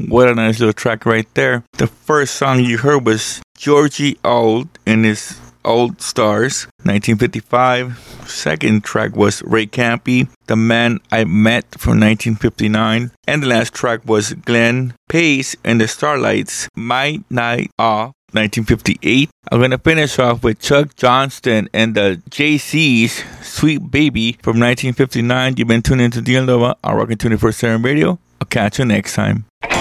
What a nice little track right there. The first song you heard was Georgie Old and his Old Stars, 1955. Second track was Ray Campy, The Man I Met from 1959. And the last track was Glenn Pace and the Starlights, My Night Off, 1958. I'm going to finish off with Chuck Johnston and the JC's Sweet Baby from 1959. You've been tuning into Dean Lova on Rockin' 24/7 Radio. I'll catch you next time.